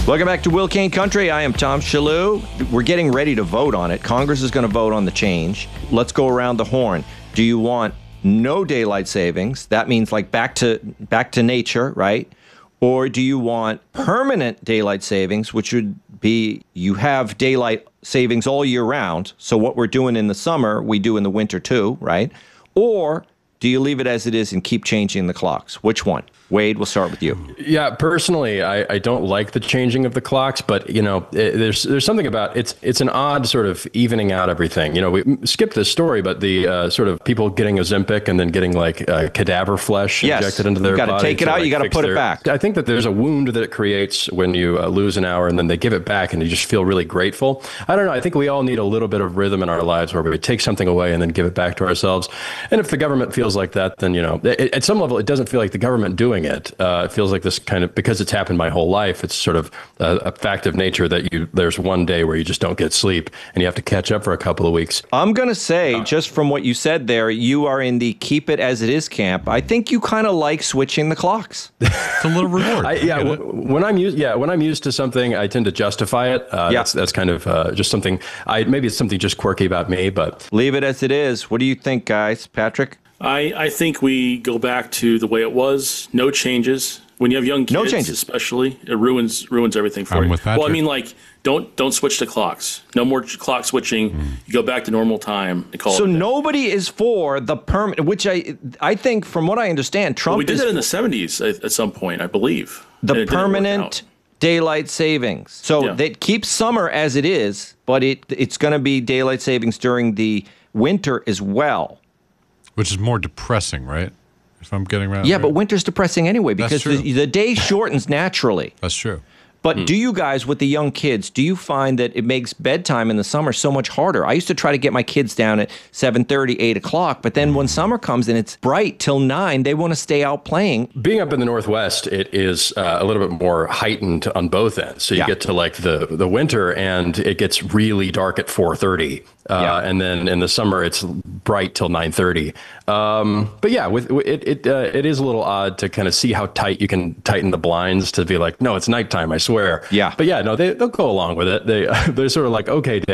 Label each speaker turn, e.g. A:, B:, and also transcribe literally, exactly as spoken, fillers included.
A: Welcome back to Will Kane Country. I am Tom Shalhoub. We're getting ready to vote on it. Congress is going to vote on the change. Let's go around the horn. Do you want no daylight savings? That means like back to back to nature, right? Or do you want permanent daylight savings, which would be you have daylight savings all year round. So what we're doing in the summer, we do in the winter too, right? Or do you leave it as it is and keep changing the clocks? Which one? Wade, we'll start with you.
B: Yeah, personally, I, I don't like the changing of the clocks, but you know, it, there's there's something about it's it's an odd sort of evening out everything. You know, we skipped this story, but the uh, sort of people getting Ozempic and then getting like uh, cadaver flesh
A: yes.
B: injected into their
A: you
B: body.
A: Got to take it
B: to,
A: out.
B: like,
A: you got to put
B: their,
A: it back.
B: I think that there's a wound that it creates when you uh, lose an hour and then they give it back and you just feel really grateful. I don't know. I think we all need a little bit of rhythm in our lives where we take something away and then give it back to ourselves. And if the government feels like that, then you know, it, at some level, it doesn't feel like the government doing it. Uh, it feels like this kind of, because it's happened my whole life, it's sort of a, a fact of nature that you there's one day where you just don't get sleep and you have to catch up for a couple of weeks.
A: I'm going to say, just from what you said there, you are in the keep it as it is camp. I think you kind of like switching the clocks.
C: It's a little reward.
B: I, yeah, w- when I'm used, yeah, when I'm used to something, I tend to justify it. Uh,
A: yeah.
B: that's, that's kind of uh, just something, I maybe it's something just quirky about me, but.
A: Leave it as it is. What do you think, guys? Patrick?
D: I, I think we go back to the way it was. No changes. When you have young kids,
A: no changes.
D: especially, it ruins ruins everything for
C: I'm
D: you.
C: with Patrick.
D: Well, I mean, like, don't don't switch the clocks. No more clock switching. Mm. You go back to normal time and call
A: so
D: it. So
A: nobody is for the permanent, which I I think, from what I understand, Trump.
D: Well, we did
A: is
D: that in the seventies at, at some point, I believe.
A: The permanent daylight savings. So yeah. That keeps summer as it is, but it it's going to be daylight savings during the winter as well.
C: Which is more depressing, right? If I'm getting around.
A: Yeah,
C: right?
A: but winter's depressing anyway because the, the day shortens naturally.
C: That's true.
A: But
C: mm.
A: do you guys, with the young kids, do you find that it makes bedtime in the summer so much harder? I used to try to get my kids down at seven thirty, eight o'clock, but then when summer comes and it's bright till nine, they want to stay out playing.
B: Being up in the Northwest, it is uh, a little bit more heightened on both ends. So you
A: yeah.
B: get to like the, the winter and it gets really dark at four thirty. Uh, yeah. And then in the summer, it's bright till nine thirty. Um, but yeah, with it, it, uh, it is a little odd to kind of see how tight you can tighten the blinds to be like, no, it's nighttime, I swear.
A: Yeah.
B: But yeah, no, they, they'll go along with it. They, they're sort of like, okay, Dad.